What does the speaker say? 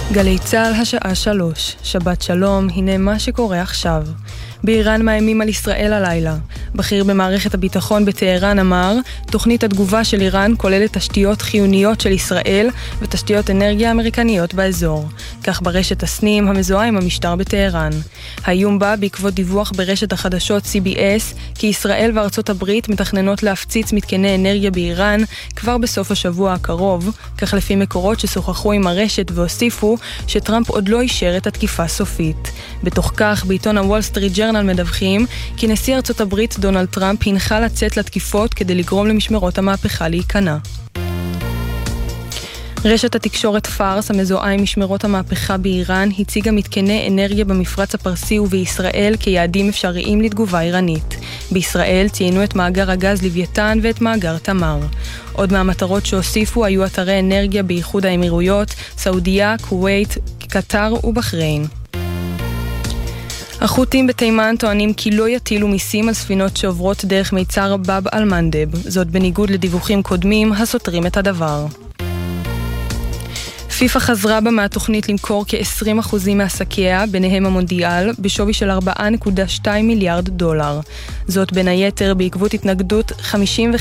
גלי צהל השעה 3, שבת שלום, הנה מה שקורה עכשיו. באיראן מאיימים על ישראל הלילה. בכיר במערכת הביטחון בטהרן אמר, תוכנית התגובה של איראן כוללת תשתיות חיוניות של ישראל ותשתיות אנרגיה אמריקניות באזור. כך ברשת הסנים המזוהה עם המשטר בטהרן. האיום בא בעקבות דיווח ברשת החדשות CBS כי ישראל וארצות הברית מתכננות להפציץ מתקני אנרגיה באיראן כבר בסוף השבוע הקרוב, כך לפי מקורות ששוחחו עם הרשת והוסיפו שטראמפ עוד לא אישר את התקיפה סופית. בתוך כך, בעיתון הוול סטריט ג'ורנל מדווחים כי נשיא ארצות הברית דונלד טראמפ הנחה לצאת לתקיפות כדי לגרום למשמרות המהפכה להיכנע. רשת התקשורת פארס המזוהה עם משמרות המהפכה באיראן הציגה מתקני אנרגיה במפרץ הפרסי ובישראל כיעדים אפשריים לתגובה איראנית. בישראל ציינו את מאגר הגז לוויתן ואת מאגר תמר. עוד מהמטרות שהוסיפו היו אתרי אנרגיה באיחוד האמירויות, סעודיה, כווית, קטר ובחריין. החות'ים בתימן טוענים כי לא יטילו מיסים על ספינות שעוברות דרך מיצר באב אל-מנדב, זאת בניגוד לדיווחים קודמים הסותרים את הדבר. פיפה חזרה בה מהתוכנית למכור כ-20% מעסקיה, ביניהם המונדיאל, בשווי של 4.2 מיליארד דולר. זאת בין היתר בעקבות התנגדות 55